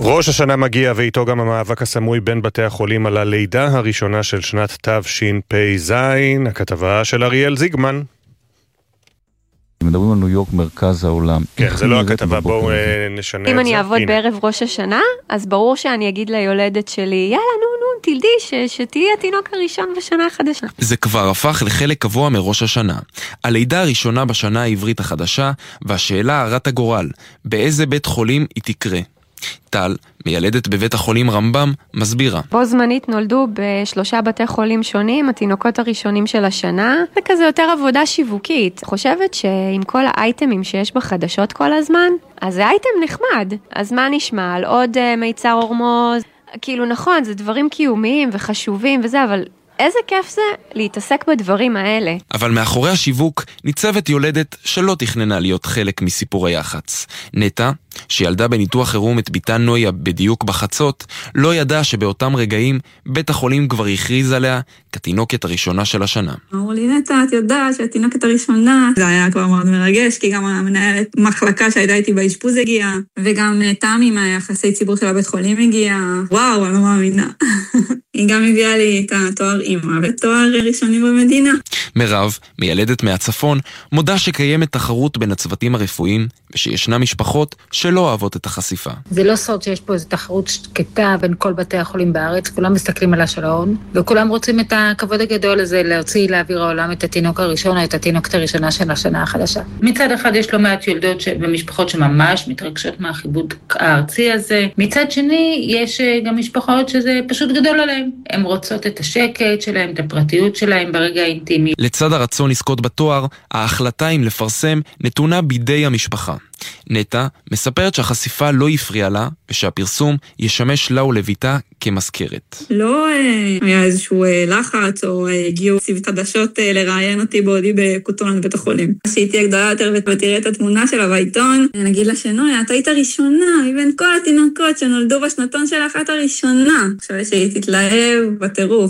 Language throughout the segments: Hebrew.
ראש השנה מגיע ואיתו גם המאבק הסמוי בין בתי החולים על הלידה הראשונה של שנת תשפ"ז. הכתבה של אריאל זיגמן. מדברים על ניו יורק מרכז העולם. כן, זה לא הכתבה, בואו נשנה את זה. אם אני אעבוד בערב ראש השנה, אז ברור שאני אגיד ליולדת שלי, יאללה, נו, תלדי, שתהי התינוק הראשון בשנה החדשה. זה כבר הפך לחלק קבוע מראש השנה. הלידה הראשונה בשנה העברית החדשה, והשאלה הרת הגורל, באיזה בית חולים היא תקרה. טל, מיילדת בבית החולים רמב"ם, מסבירה. בו זמנית נולדו ב3 בתי חולים שונים, התינוקות הראשונים של השנה, זה כזה יותר עבודה שיווקית. חושבת שעם כל האייטמים שיש בחדשות כל הזמן, אז זה אייטם נחמד. אז מה נשמע? על עוד מיצר הורמוז? כאילו נכון, זה דברים קיומיים וחשובים וזה, אבל איזה כיף זה להתעסק בדברים האלה. אבל מאחורי השיווק ניצבת יולדת שלא תכננה להיות חלק מסיפור היח"צ. נטע, שילדה בניתוח חירום את ביתה נויה בדיוק בחצות, לא ידעה שבאותם רגעים בית החולים כבר הכריז עליה כתינוקת הראשונה של השנה. אמרו לי, נטע, את יודעת שהתינוקת הראשונה, זה היה כבר מאוד מרגש, כי גם המנהלת מחלקה שהייתה איתי באשפוז הגיעה, וגם תמי מהיחסי ציבור של הבית חולים הגיעה. וואו, אני לא מאמינה. היא גם הביאה לי את התואר אימא ותואר ראשוני במדינה. מירב, מיילדת מהצפון, מודה שקיימת תחרות בין הצוותים הרפואיים, ושישנה משפחות שלא אוהבות את החשיפה. זה לא סוד שיש פה איזו תחרות שקטה בין כל בתי החולים בארץ, כולם מסתכלים על השעון, וכולם רוצים את הכבוד הגדול הזה להוציא לאוויר העולם את התינוק הראשון או את התינוקת הראשונה של השנה החדשה. מצד אחד יש לא מעט יולדות ומשפחות שממש מתרגשות מהחיבוד הארצי הזה, מצד שני יש גם משפחות שזה פשוט גדול עליהם. הן רוצות את השקט שלהם, את הפרטיות שלהם ברגע האינטימי. לצד הרצון לזכות בתואר, ההחלטה אם לפרסם נתונה בידי המשפחה. נטע מספרת שהחשיפה לא הפריעה לה, ושהפרסום ישמש לה ולביתה כמזכרת. לא היה איזשהו לחץ, או הגיעו צוות חדשות לראיין אותי בעודי בקוטון בית החולים. שהיא תהיה גדולה יותר ותראה את התמונה שלה בעיתון, נגיד לה שנויה, את היית הראשונה, מבין כל התינוקות שנולדו בשנתון שלך, את הראשונה. עכשיו שהיא תתלהב בטירוף.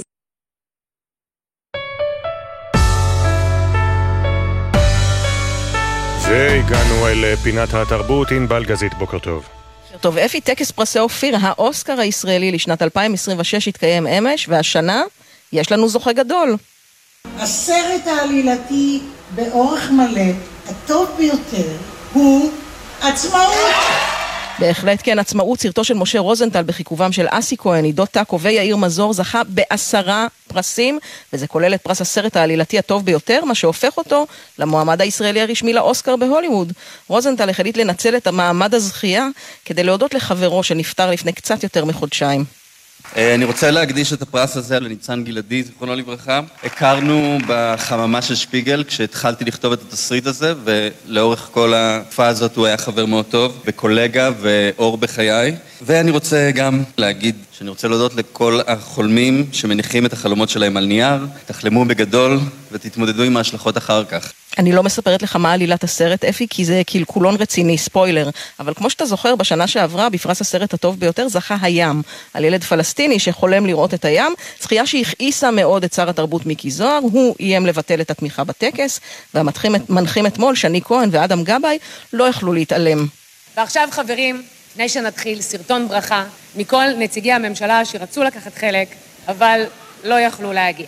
והגענו אל פינת התרבות. ענבל גזית, בוקר טוב. טוב, אפי, טקס פרסי אופיר, האוסקר הישראלי לשנת 2026 התקיים אמש, והשנה יש לנו זוכה גדול. הסרט העלילתי באורך מלא, הטוב ביותר, הוא עצמאות. בהחלט כן, עצמאות, סרטו של משה רוזנטל בחיכובם של אסי כהן, עידו טקו ויאיר מזור, זכה ב10 פרסים, וזה כולל את פרס הסרט העלילתי הטוב ביותר, מה שהופך אותו למועמד הישראלי הרשמי לאוסקר בהוליווד. רוזנטל החליט לנצל את המעמד הזכייה כדי להודות לחברו שנפטר לפני קצת יותר מחודשיים. אני רוצה להקדיש את הפרס הזה לניצן גלעדי, זיכרונו לברכה. הכרנו בחממה של שפיגל כשהתחלתי לכתוב את התסריט הזה, ולאורך כל התקופה הזאת הוא היה חבר מאוד טוב, וקולגה ואור בחיי. ואני רוצה גם להגיד שאני רוצה להודות לכל החולמים שמניחים את החלומות שלהם על נייר, תחלמו בגדול ותתמודדו עם ההשלכות אחר כך. אני לא מספרת לך מה עלילת הסרט, אפי, כי זה קלקולון רציני, ספוילר. אבל כמו שאתה זוכר, בשנה שעברה, בפרס הסרט הטוב ביותר, זכה הים. על ילד פלסטיני שחולם לראות את הים, זכייה שהכעיסה מאוד את שר התרבות מיקי זוהר, הוא איים לבטל את התמיכה בטקס, והמנחים אתמול, שני כהן ואדם גבאי, לא יכלו להתעלם. ועכשיו חברים, לפני שנתחיל, סרטון ברכה מכל נציגי הממשלה שרצו לקחת חלק, אבל לא יכלו להגיע.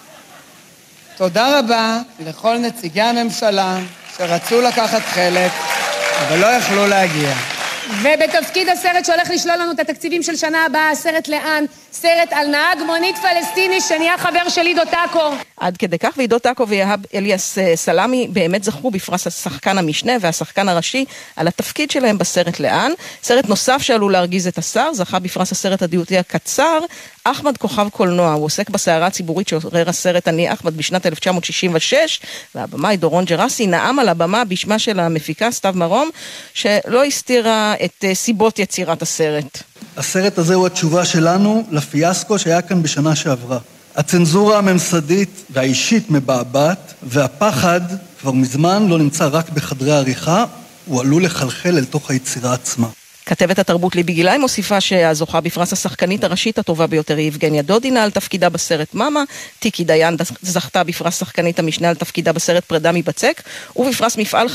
תודה רבה לכל נציגי הממשלה שרצו לקחת חלק, אבל לא יכלו להגיע. ובתפקיד הסרט שהולך לשלול לנו את התקציבים של שנה הבאה, הסרט לאן? סרט על נהג מונית פלסטיני שנהיה חבר של עידו טקו. עד כדי כך, ועידו טקו ויהב אליאס סלמי באמת זכו בפרס השחקן המשנה והשחקן הראשי על התפקיד שלהם בסרט לאן. סרט נוסף שעלול להרגיז את השר, זכה בפרס הסרט הדיוטי הקצר, אחמד כוכב קולנוע. הוא עוסק בסערה הציבורית שעורר הסרט אני אחמד בשנת 1966, והבמאי דורון ג'רסי נאם על הבמה בשמה של המפיקה סתיו מרום, שלא הסתירה את סיבות יצירת הסרט. הסרט הזה הוא התשובה שלנו לפיאסקו שהיה כאן בשנה שעברה. הצנזורה הממסדית והאישית מבעבעת, והפחד כבר מזמן לא נמצא רק בחדרי העריכה, הוא עלול לחלחל אל תוך היצירה עצמה. כתבת התרבות ליבי גילאי מוסיפה שהזוכה בפרס השחקנית הראשית הטובה ביותר היא יבגניה דודינה על תפקידה בסרט מאמה, טיקי דיין זכתה בפרס שחקנית המשנה על תפקידה בסרט פרידה מבצק, ובפרס מפעל